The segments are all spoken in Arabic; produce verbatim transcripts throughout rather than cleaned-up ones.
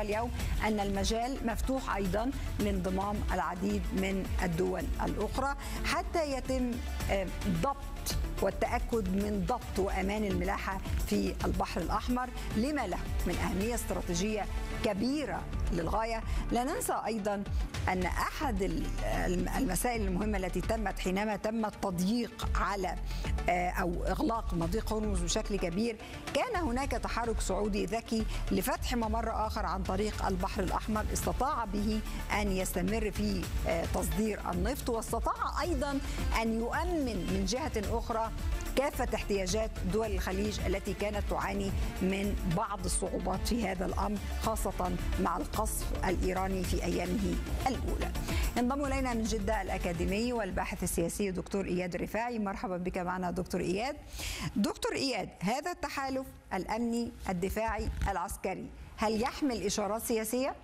اليوم أن المجال مفتوح أيضا لانضمام العديد من الدول الأخرى حتى يتم ضبط والتأكد من ضبط وأمان الملاحة في البحر الأحمر لما له من أهمية استراتيجية كبيرة للغاية. لا ننسى أيضا أن أحد المسائل المهمة التي تمت حينما تم التضييق على أو إغلاق مضيق هرمز بشكل كبير كان هناك تحرك سعودي ذكي لفتح ممر آخر عن طريق البحر الأحمر استطاع به أن يستمر في تصدير النفط، واستطاع أيضا أن يؤمن من جهة أخرى كافة احتياجات دول الخليج التي كانت تعاني من بعض الصعوبات في هذا الأمر خاصة مع القصف الإيراني في أيامه الأولى. انضم إلينا من جدة الأكاديمي والباحث السياسي دكتور إياد الرفاعي. مرحبا بك معنا دكتور إياد. دكتور إياد، هذا التحالف الأمني الدفاعي العسكري هل يحمل إشارات سياسية؟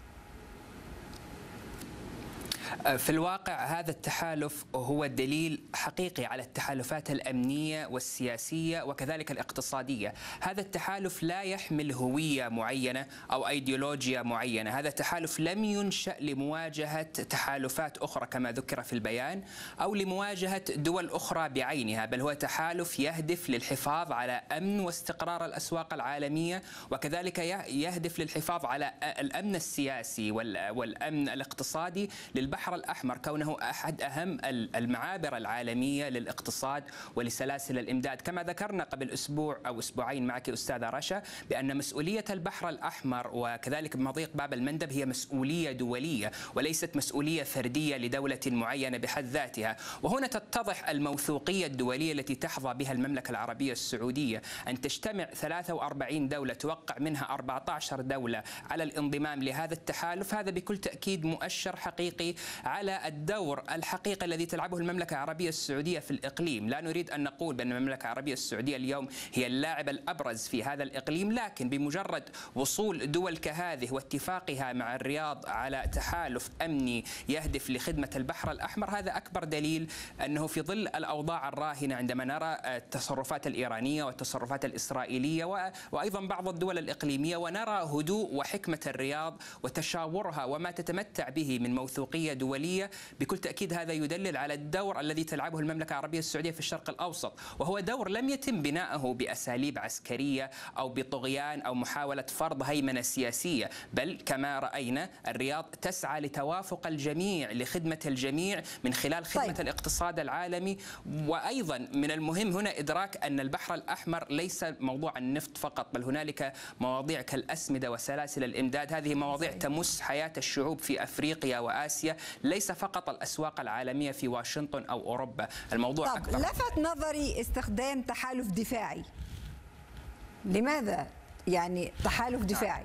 في الواقع هذا التحالف هو دليل حقيقي على التحالفات الأمنية والسياسية وكذلك الاقتصادية. هذا التحالف لا يحمل هوية معينة أو أيديولوجيا معينة. هذا التحالف لم ينشأ لمواجهة تحالفات أخرى كما ذكر في البيان أو لمواجهة دول أخرى بعينها، بل هو تحالف يهدف للحفاظ على أمن واستقرار الأسواق العالمية، وكذلك يهدف للحفاظ على الأمن السياسي والأمن الاقتصادي للبحر البحر الأحمر، كونه أحد أهم المعابر العالمية للاقتصاد ولسلاسل الإمداد. كما ذكرنا قبل أسبوع أو أسبوعين معك أستاذة رشا بأن مسؤولية البحر الأحمر وكذلك مضيق باب المندب هي مسؤولية دولية وليست مسؤولية فردية لدولة معينة بحد ذاتها. وهنا تتضح الموثوقية الدولية التي تحظى بها المملكة العربية السعودية، أن تجتمع ثلاثة وأربعين دولة توقع منها أربعة عشر دولة على الانضمام لهذا التحالف. هذا بكل تأكيد مؤشر حقيقي على الدور الحقيقي الذي تلعبه المملكة العربية السعودية في الإقليم. لا نريد أن نقول بأن المملكة العربية السعودية اليوم هي اللاعب الأبرز في هذا الإقليم، لكن بمجرد وصول دول كهذه واتفاقها مع الرياض على تحالف أمني يهدف لخدمة البحر الأحمر، هذا أكبر دليل أنه في ظل الأوضاع الراهنة عندما نرى التصرفات الإيرانية والتصرفات الإسرائيلية وأيضا بعض الدول الإقليمية، ونرى هدوء وحكمة الرياض وتشاورها وما تتمتع به من موثوقية دولية، بكل تأكيد هذا يدلل على الدور الذي تلعبه المملكة العربية السعودية في الشرق الأوسط، وهو دور لم يتم بناؤه بأساليب عسكرية أو بطغيان أو محاولة فرض هيمنة سياسية، بل كما رأينا الرياض تسعى لتوافق الجميع لخدمة الجميع من خلال خدمة طيب. الاقتصاد العالمي. وأيضا من المهم هنا إدراك أن البحر الأحمر ليس موضوع النفط فقط، بل هنالك مواضيع كالأسمدة وسلاسل الإمداد. هذه مواضيع تمس حياة الشعوب في أفريقيا وآسيا، ليس فقط الأسواق العالمية في واشنطن أو أوروبا. الموضوع طب أكبر. لفت نظري استخدام تحالف دفاعي. لماذا يعني تحالف دفاعي؟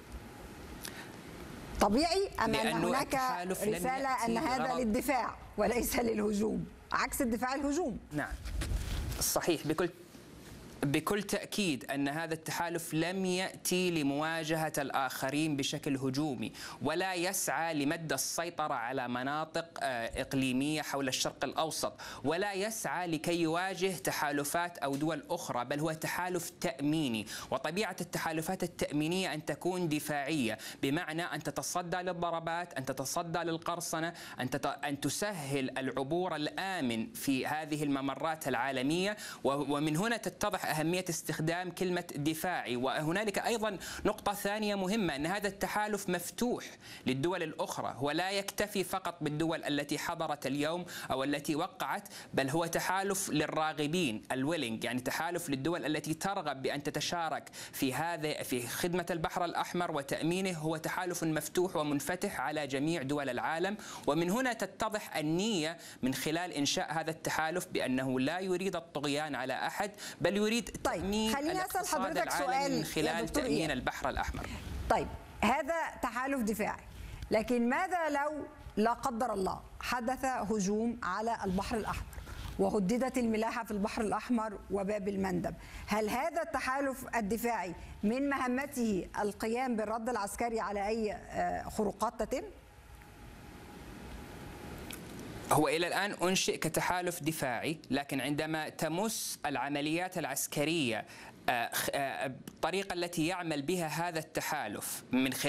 طبيعي أم أن هناك رسالة أن هذا للدفاع وليس للهجوم، عكس الدفاع الهجوم؟ نعم صحيح، بكل بكل تأكيد أن هذا التحالف لم يأتي لمواجهة الآخرين بشكل هجومي، ولا يسعى لمد السيطرة على مناطق إقليمية حول الشرق الأوسط، ولا يسعى لكي يواجه تحالفات أو دول أخرى، بل هو تحالف تأميني. وطبيعة التحالفات التأمينية أن تكون دفاعية، بمعنى أن تتصدى للضربات، أن تتصدى للقرصنة، أن, تت... أن تسهل العبور الآمن في هذه الممرات العالمية. ومن هنا تتضح أهمية استخدام كلمة دفاعي. وهنالك أيضا نقطة ثانية مهمة، أن هذا التحالف مفتوح للدول الأخرى، ولا يكتفي فقط بالدول التي حضرت اليوم أو التي وقعت، بل هو تحالف للراغبين الويلينج، يعني تحالف للدول التي ترغب بأن تتشارك في هذا في خدمة البحر الأحمر وتأمينه. هو تحالف مفتوح ومنفتح على جميع دول العالم. ومن هنا تتضح النية من خلال إنشاء هذا التحالف بأنه لا يريد الطغيان على أحد، بل يريد طيب خليني أسأل حضرتك سؤال من خلال تأمين إيه؟ البحر الأحمر. طيب هذا تحالف دفاعي، لكن ماذا لو لا قدر الله حدث هجوم على البحر الأحمر وهددت الملاحة في البحر الأحمر وباب المندب؟ هل هذا التحالف الدفاعي من مهمته القيام بالرد العسكري على أي خروقات تتم؟ هو إلى الآن أنشئ كتحالف دفاعي، لكن عندما تمس العمليات العسكرية الطريقة التي يعمل بها هذا التحالف من خلال